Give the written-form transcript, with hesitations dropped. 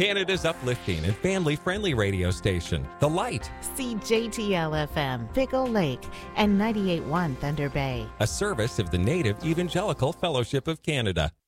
Canada's uplifting and family-friendly radio station, The Light. CJTL-FM, Pickle Lake, and 98.1 Thunder Bay. A service of the Native Evangelical Fellowship of Canada.